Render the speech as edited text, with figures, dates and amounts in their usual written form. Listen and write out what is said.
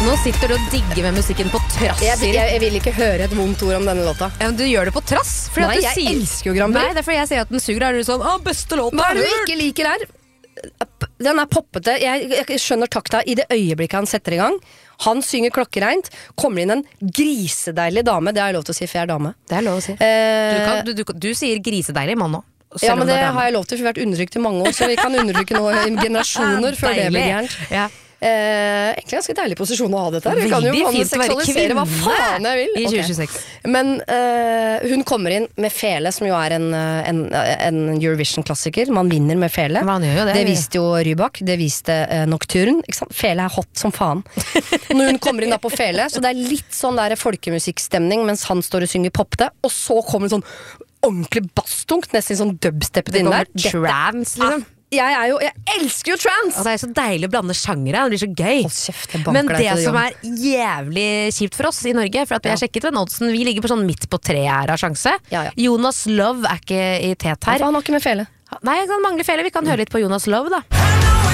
nå sitter du og digger med musikken på trass. Jeg vil ikke høre et vondt ord om denne låta. Ja, men du gjør det på trass. Nei, jeg elsker jo Grand Prix. Nei, det er fordi jeg sier at den suger. Da er du sånn, beste låta. Hva er det du ikke liker her? Den er poppete. Jeg skjønner takta i det øyeblikket han setter i gang. Han synger klokkereint. Kommer inn en grisedeilig dame. Det har jeg lov til å si, for jeg er dame. Det er lov å si. Du sier grisedeilig mann nå. Ja, men det har jeg lov til, for vi har vært undertrykt i mange år. Så vi kan undertrykke nå i generasjoner før det blir gærent. Ja. Egentlig ganske deilig posisjon å ha dette her. Vi kan jo seksualisere hva faen jeg vil i 2026. Men hun kommer inn med Fele, som jo er en Eurovision-klassiker. Man vinner med Fele. Det viste jo Rybak. Det viste Nocturne, ikke sant? Fele er hot som faen. Når hun kommer inn da på Fele, så det er litt sånn der folkemusikkstemning mens han står og synger popte, og så kommer det sånn ordentlig basstungt, nesten sånn dubsteppet inn der. Trans, liksom. Jeg elsker jo trans! Og det er så deilig å blande sjangere. Det blir så gøy. Hold kjeft, men det som er jævlig kjipt for oss i Norge, for at vi har sjekket den oddsen, vi ligger på sånn midt på treet her av sjanse. Jonas Love er ikke i tet her. Han har ikke med Fele. Nei, han mangler Fele. Vi kan høre litt på Jonas Love, da.